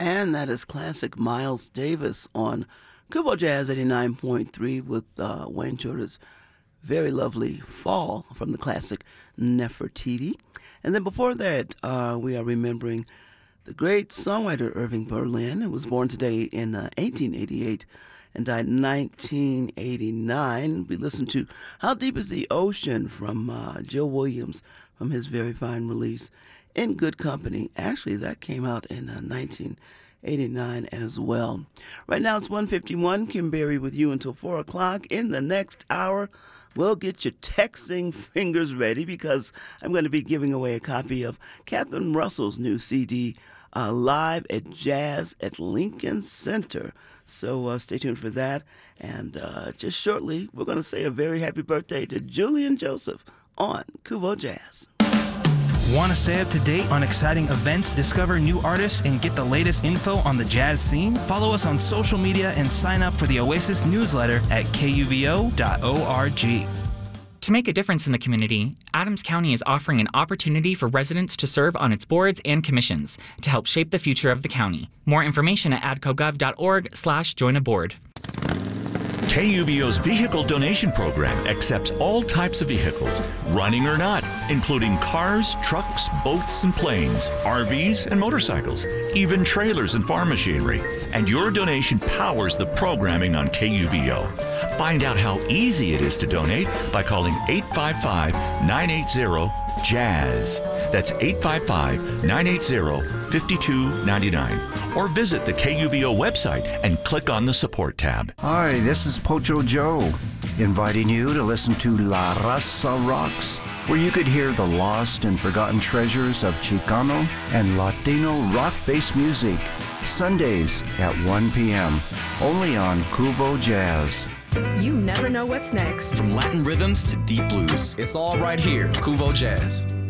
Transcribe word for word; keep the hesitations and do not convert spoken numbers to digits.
And that is classic Miles Davis on Kubo Jazz eighty-nine point three with uh, Wayne Shorter's very lovely Fall from the classic Nefertiti. And then before that, uh, we are remembering the great songwriter Irving Berlin, who was born today in uh, eighteen eighty-eight and died in nineteen eighty-nine. We listened to How Deep is the Ocean from uh, Jill Williams from his very fine release, In Good Company. Actually, that came out in uh, nineteen eighty-nine as well. Right now it's one fifty-one. Kim Berry with you until four o'clock. In the next hour, we'll get your texting fingers ready because I'm going to be giving away a copy of Catherine Russell's new C D, uh, Live at Jazz at Lincoln Center. So uh, stay tuned for that. And uh, just shortly, we're going to say a very happy birthday to Julian Joseph on Kubo Jazz. Want to stay up to date on exciting events, discover new artists, and get the latest info on the jazz scene? Follow us on social media and sign up for the Oasis newsletter at K U V O dot org. To make a difference in the community, Adams County is offering an opportunity for residents to serve on its boards and commissions to help shape the future of the county. More information at adcogov.org slash join a board. K U V O's vehicle donation program accepts all types of vehicles, running or not, including cars, trucks, boats, and planes, R Vs, and motorcycles, even trailers and farm machinery. And your donation powers the programming on K U V O. Find out how easy it is to donate by calling eight five five, nine eight zero, jazz. That's eight five five, nine eight zero, five two nine nine. Or visit the K U V O website and click on the support tab. Hi, this is Pocho Joe, inviting you to listen to La Raza Rocks, where you could hear the lost and forgotten treasures of Chicano and Latino rock-based music, Sundays at one p.m., only on Kubo Jazz. You never know what's next. From Latin rhythms to deep blues, it's all right here, Kubo Jazz.